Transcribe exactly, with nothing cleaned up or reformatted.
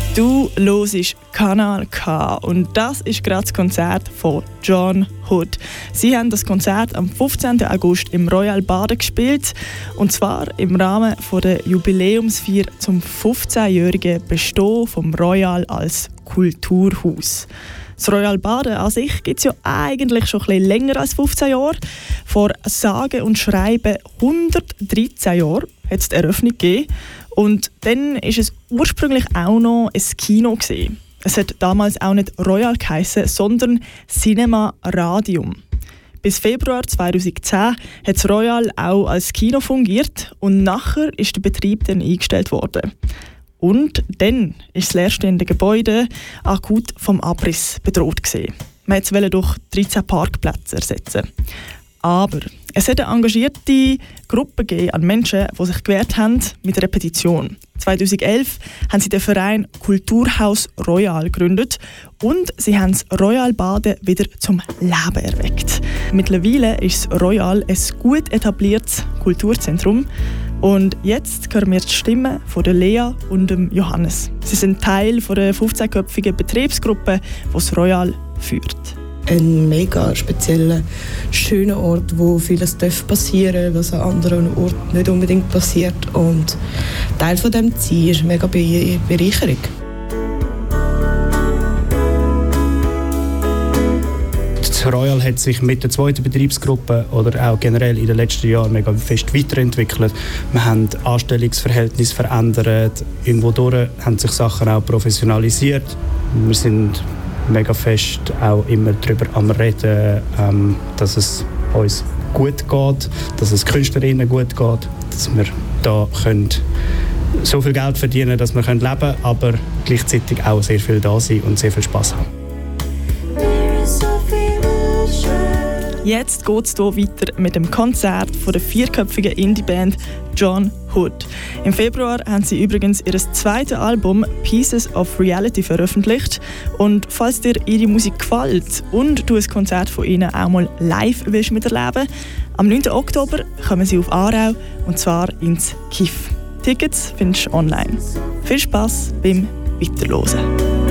Du hörst Kanal K und das ist gerade das Konzert von John Hood. Sie haben das Konzert am fünfzehnten August im Royal Baden gespielt und zwar im Rahmen der Jubiläumsfeier zum fünfzehnjährigen Bestehen vom Royal als Kulturhaus. Das Royal Baden an sich gibt es ja eigentlich schon ein bisschen länger als fünfzehn Jahre. Vor sage und schreiben hundertdreizehn Jahren hat es die Eröffnung gegeben. Und dann war es ursprünglich auch noch ein Kino gewesen. Es hat damals auch nicht Royal geheissen, sondern Cinema Radium. Bis Februar zweitausendzehn hat das Royal auch als Kino fungiert und nachher ist der Betrieb dann eingestellt worden. Und dann ist das leerstehende Gebäude akut vom Abriss bedroht gewesen. Man wollte es durch dreizehn Parkplätze ersetzen. Aber es hat eine engagierte Gruppe gegeben an Menschen, die sich gewehrt haben mit einer Petition. zweitausendelf haben sie den Verein Kulturhaus Royal gegründet und sie haben das Royal Baden wieder zum Leben erweckt. Mittlerweile ist das Royal ein gut etabliertes Kulturzentrum. Und jetzt hören wir die Stimmen von der Lea und dem Johannes. Sie sind Teil der fünfzehnköpfigen Betriebsgruppe, die das Royal führt. Ein mega spezieller, schöner Ort, wo vieles passieren darf, was an anderen Orten nicht unbedingt passiert. Und Teil von dem Ziel ist eine mega Be- Bereicherung. Das Royal hat sich mit der zweiten Betriebsgruppe oder auch generell in den letzten Jahren mega fest weiterentwickelt. Wir haben Anstellungsverhältnisse verändert, irgendwo durch haben sich Sachen auch professionalisiert. Wir sind mega fest auch immer darüber am Reden, ähm, dass es uns gut geht, dass es Künstlerinnen gut geht, dass wir da können so viel Geld verdienen, dass wir leben können, aber gleichzeitig auch sehr viel da sein und sehr viel Spass haben. Jetzt geht es hier weiter mit dem Konzert von der vierköpfigen Indie-Band John Hood. Im Februar haben sie übrigens ihr zweites Album Pieces of Reality veröffentlicht. Und falls dir ihre Musik gefällt und du ein Konzert von ihnen auch mal live willst miterleben, am neunten Oktober kommen sie auf Aarau und zwar ins Kiff. Tickets findest du online. Viel Spass beim Weiterhören.